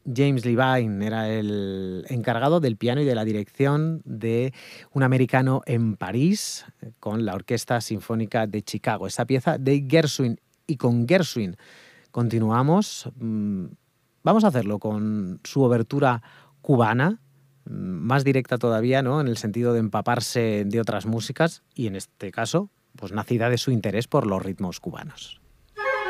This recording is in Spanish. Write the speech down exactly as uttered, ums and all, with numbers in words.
James Levine era el encargado del piano y de la dirección de Un americano en París con la Orquesta Sinfónica de Chicago. Esta pieza de Gershwin. Y con Gershwin continuamos. Vamos a hacerlo con su obertura cubana, más directa todavía, ¿no? En el sentido de empaparse de otras músicas y en este caso, pues nacida de su interés por los ritmos cubanos.